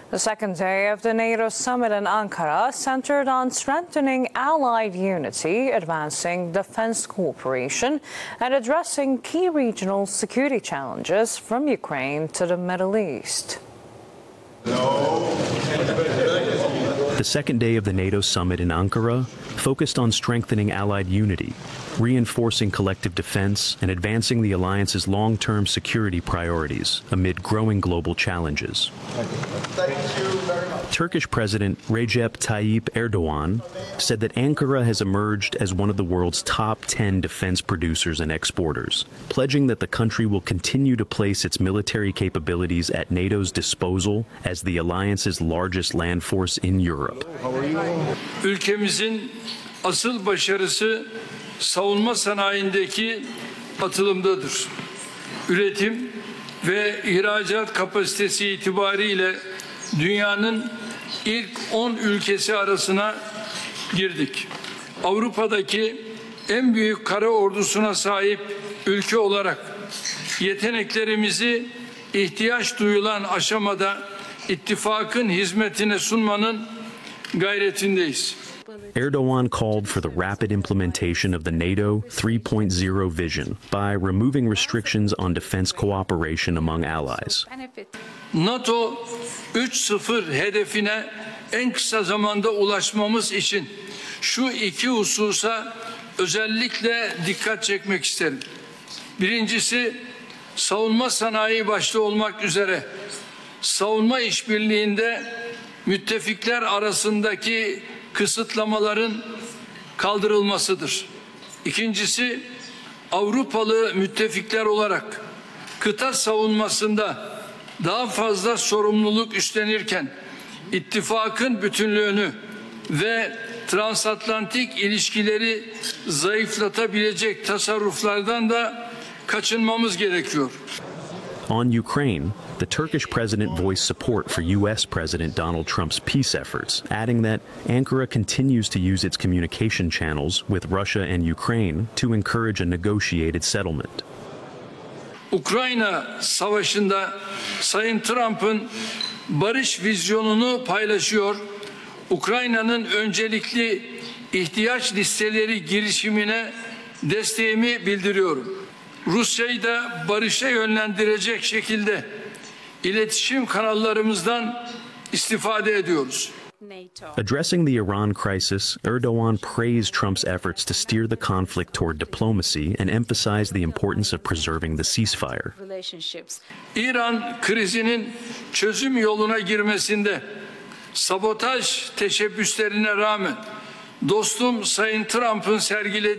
The second day of the NATO summit in Ankara centered on strengthening allied unity, advancing defense cooperation, and addressing key regional security challenges from Ukraine to the Middle East. The second day of the NATO summit in Ankara focused on strengthening allied unity, reinforcing collective defense, and advancing the alliance's long-term security priorities amid growing global challenges. Turkish President Recep Tayyip Erdogan said that Ankara has emerged as one of the world's top 10 defense producers and exporters, pledging that the country will continue to place its military capabilities at NATO's disposal as the alliance's largest land force in Europe. Ülkemizin asıl başarısı savunma sanayindeki atılımdadır. Üretim ve ihracat kapasitesi itibariyle dünyanın ilk 10 ülkesi arasına girdik. Avrupa'daki en büyük kara ordusuna sahip ülke olarak yeteneklerimizi ihtiyaç duyulan aşamada ittifakın hizmetine sunmanın gayretindeyiz. Erdogan called for the rapid implementation of the NATO 3.0 vision by removing restrictions on defense cooperation among allies. NATO 3.0 hedefine en kısa zamanda ulaşmamız için şu iki hususa özellikle dikkat çekmek isterim. Birincisi, savunma sanayi başta olmak üzere savunma işbirliğinde müttefikler arasındaki kısıtlamaların kaldırılmasıdır. İkincisi, Avrupalı müttefikler olarak kıta savunmasında daha fazla sorumluluk üstlenirken ittifakın bütünlüğünü ve transatlantik ilişkileri zayıflatabilecek tasarruflardan da kaçınmamız gerekiyor. On Ukraine, the Turkish president voiced support for U.S. President Donald Trump's peace efforts, adding that Ankara continues to use its communication channels with Russia and Ukraine to encourage a negotiated settlement. Ukrayna Savaşı'nda Sayın Trump'ın barış vizyonunu paylaşıyor, Ukrayna'nın öncelikli ihtiyaç listeleri girişimine desteğimi bildiriyorum. Rusya'yı da barışa yönlendirecek şekilde iletişim kanallarımızdan istifade ediyoruz. Addressing the Iran crisis, Erdogan praised Trump's efforts to steer the conflict toward diplomacy and emphasized the importance of preserving the ceasefire. İran krizinin çözüm yoluna girmesinde sabotaj teşebbüslerine rağmen dostum Sayın Trump'ın sergilediği